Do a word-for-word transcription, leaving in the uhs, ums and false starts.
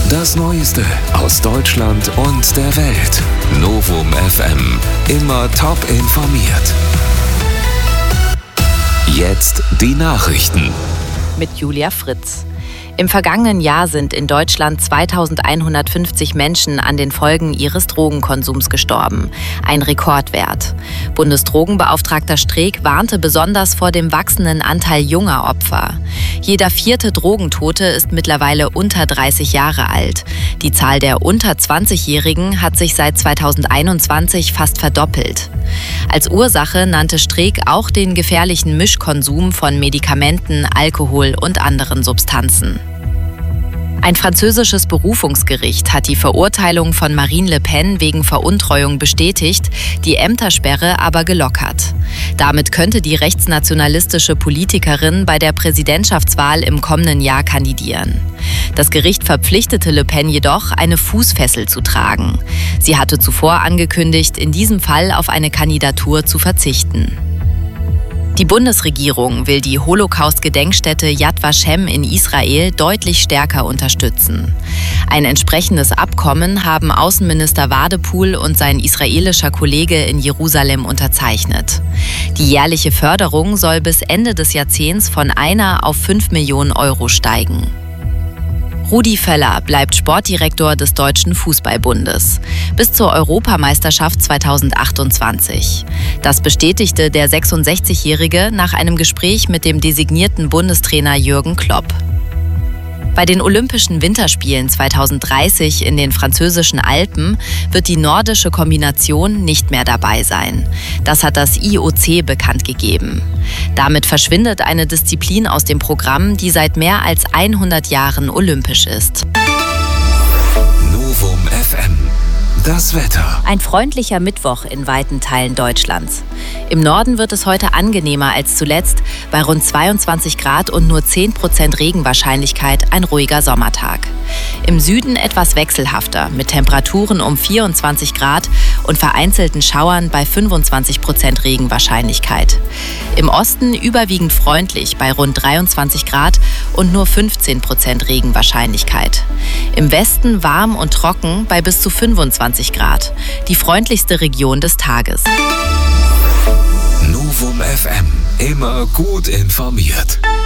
Das Neueste aus Deutschland und der Welt. Novum F M. Immer top informiert. Jetzt die Nachrichten. Mit Julia Fritz. Im vergangenen Jahr sind in Deutschland zweitausendeinhundertfünfzig Menschen an den Folgen ihres Drogenkonsums gestorben. Ein Rekordwert. Bundesdrogenbeauftragter Streeck warnte besonders vor dem wachsenden Anteil junger Opfer. Jeder vierte Drogentote ist mittlerweile unter dreißig Jahre alt. Die Zahl der unter zwanzigjährigen hat sich seit zweitausendeinundzwanzig fast verdoppelt. Als Ursache nannte Streeck auch den gefährlichen Mischkonsum von Medikamenten, Alkohol und anderen Substanzen. Ein französisches Berufungsgericht hat die Verurteilung von Marine Le Pen wegen Veruntreuung bestätigt, die Ämtersperre aber gelockert. Damit könnte die rechtsnationalistische Politikerin bei der Präsidentschaftswahl im kommenden Jahr kandidieren. Das Gericht verpflichtete Le Pen jedoch, eine Fußfessel zu tragen. Sie hatte zuvor angekündigt, in diesem Fall auf eine Kandidatur zu verzichten. Die Bundesregierung will die Holocaust-Gedenkstätte Yad Vashem in Israel deutlich stärker unterstützen. Ein entsprechendes Abkommen haben Außenminister Wadepool und sein israelischer Kollege in Jerusalem unterzeichnet. Die jährliche Förderung soll bis Ende des Jahrzehnts von einer auf fünf Millionen Euro steigen. Rudi Völler bleibt Sportdirektor des Deutschen Fußballbundes bis zur Europameisterschaft zweitausendachtundzwanzig. Das bestätigte der sechsundsechzigjährige nach einem Gespräch mit dem designierten Bundestrainer Jürgen Klopp. Bei den Olympischen Winterspielen zweitausenddreißig in den französischen Alpen wird die nordische Kombination nicht mehr dabei sein. Das hat das I O C bekannt gegeben. Damit verschwindet eine Disziplin aus dem Programm, die seit mehr als hundert Jahren olympisch ist. Novum F M. Das Wetter. Ein freundlicher Mittwoch in weiten Teilen Deutschlands. Im Norden wird es heute angenehmer als zuletzt, bei rund zweiundzwanzig Grad und nur zehn Prozent Regenwahrscheinlichkeit ein ruhiger Sommertag. Im Süden etwas wechselhafter, mit Temperaturen um vierundzwanzig Grad und vereinzelten Schauern bei fünfundzwanzig Prozent Regenwahrscheinlichkeit. Im Osten überwiegend freundlich bei rund dreiundzwanzig Grad und nur fünfzehn Prozent Regenwahrscheinlichkeit. Im Westen warm und trocken bei bis zu fünfundzwanzig Grad, die freundlichste Region des Tages. Novum F M, immer gut informiert.